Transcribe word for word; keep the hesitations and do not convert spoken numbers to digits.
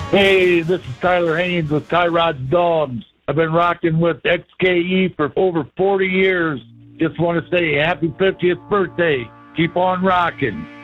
Hey, this is Tyler Haynes with Ty Rod's Dogs. I've been rocking with X K E for over forty years. Just want to say happy fiftieth birthday. Keep on rocking.